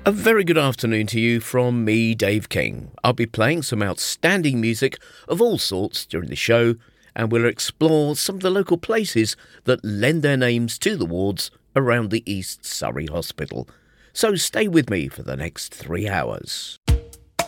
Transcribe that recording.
A very good afternoon to you from me, Dave King. I'll be playing some outstanding music of all sorts during the show, and we'll explore some of the local places that lend their names to the wards around the East Surrey Hospital. So stay with me for the next 3 hours.